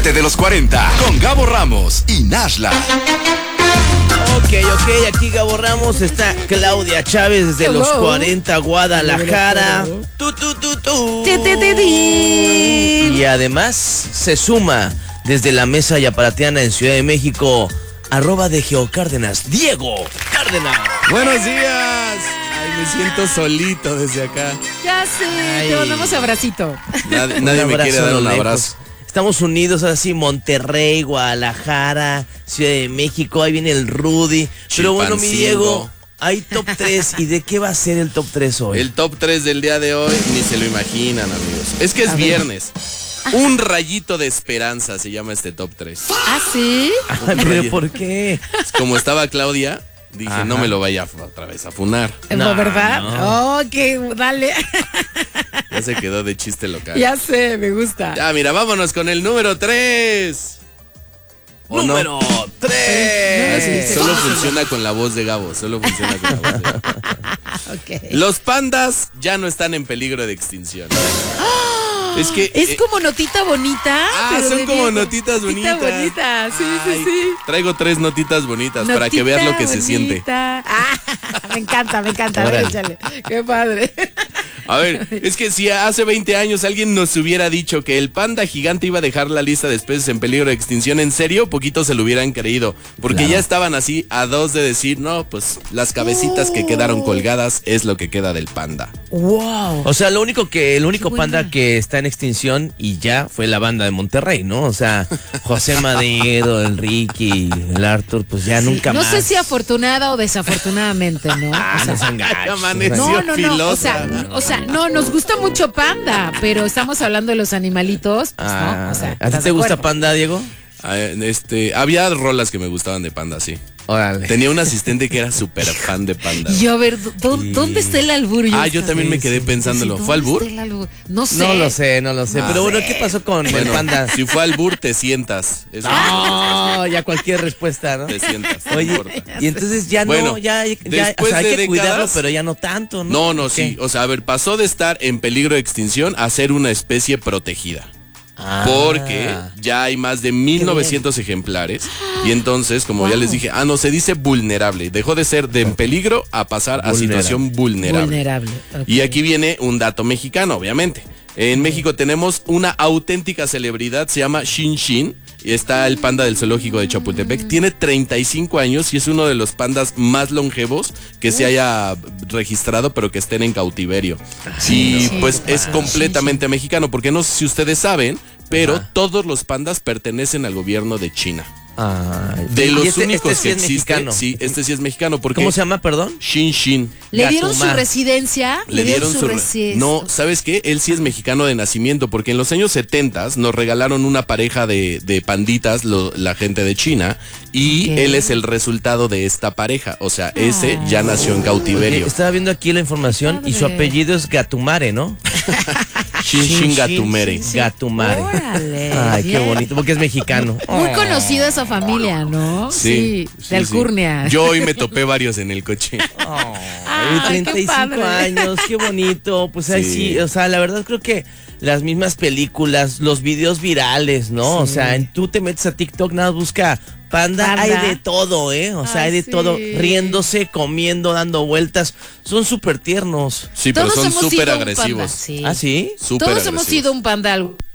Olvídate de los 40 con Gabo Ramos y Nashla. Ok, aquí Gabo Ramos, está Claudia Chávez desde los 40 Guadalajara. Y además se suma desde la mesa yaparatiana en Ciudad de México, @de Geocárdenas, Diego Cárdenas. Buenos días. Ay, me siento solito desde acá. Ya sé, te mandamos abracito. Nadie me quiere dar un abrazo. Estamos unidos así, Monterrey, Guadalajara, Ciudad de México, ahí viene el Rudy. Pero bueno, mi Diego, hay top 3. ¿Y de qué va a ser el top 3 hoy? El top 3 del día de hoy ni se lo imaginan, amigos. Es que es viernes. Un rayito de esperanza se llama este top 3. ¿Ah, sí? ¿Pero por qué? Como estaba Claudia, dije, no me lo vaya otra vez a funar. No, ¿verdad? No. Ok, dale. Ya se quedó de chiste local. Ya sé, me gusta. Ya, mira, vámonos con el número 3. Número 3. Solo funciona con la voz de Gabo. Okay. Los pandas ya no están en peligro de extinción. Es que es como notita bonita. Pero son como notitas bonitas. Notita bonita, sí. Traigo 3 notitas bonitas para que veas lo que se siente. Me encanta. A ver, échale. Qué padre. A ver, es que si hace 20 años alguien nos hubiera dicho que el panda gigante iba a dejar la lista de especies en peligro de extinción, en serio, poquitos se lo hubieran creído. Porque ya estaban así a 2 de decir, no, pues las cabecitas que quedaron colgadas es lo que queda del panda. Wow. O sea, el único panda que está en extinción y ya fue la banda de Monterrey, ¿no? O sea, José Madero, el Ricky, el Arthur, pues ya nunca más. No sé si afortunada o desafortunadamente, ¿no? No sean gachos. No. O sea, no, nos gusta mucho Panda, pero estamos hablando de los animalitos, pues no. O sea, ¿a ti te gusta Panda, Diego? Había rolas que me gustaban de Panda, sí. Órale. Tenía un asistente que era súper fan de Panda. Y a ver, ¿dónde está el albur? Yo también me quedé pensándolo. ¿Fue albur? No sé. No lo sé. Pero bueno, ¿qué pasó con el Panda? Si fue albur, te sientas. Ya cualquier respuesta, ¿no? Te sientas. Oye, y entonces ya bueno, o sea, hay que cuidarlo, pero ya no tanto, ¿no? No, sí. O sea, a ver, pasó de estar en peligro de extinción a ser una especie protegida. Porque ya hay más de 1900 ejemplares. Y entonces, como ya les dije, se dice vulnerable. Dejó de ser de en peligro a pasar a situación vulnerable. Okay. Y aquí viene un dato mexicano, obviamente. En México tenemos una auténtica celebridad, se llama Shin Shin. Y está el panda del zoológico de Chapultepec. Tiene 35 años y es uno de los pandas más longevos que se haya registrado, pero que estén en cautiverio. Es completamente mexicano, porque no sé si ustedes saben, pero todos los pandas pertenecen al gobierno de China. De los únicos que existen. Sí, este sí es mexicano. Porque ¿cómo se llama, perdón? Shin Shin. ¿Le dieron su residencia? Le dieron su residencia. No, ¿sabes qué? Él sí es mexicano de nacimiento, porque en los años 70 nos regalaron una pareja de panditas, la gente de China, y él es el resultado de esta pareja. O sea, ese ya nació en cautiverio. Estaba viendo aquí la información y su apellido es Gatumare, ¿no? Shin Gatumere. Gatumare. Órale. Ay, qué bonito, porque es mexicano. Muy conocido esa familia, ¿no? Sí, de Alcurnia. Yo hoy me topé varios en el coche. 35 años, qué bonito. Pues ahí sí, o sea, la verdad creo que las mismas películas, los videos virales, ¿no? O sea, tú te metes a TikTok, nada, busca panda, hay de todo, ¿eh? O sea, hay de todo, riéndose, comiendo, dando vueltas. Son súper tiernos. Sí, pero son súper agresivos. ¿Ah, sí? Todos hemos sido un panda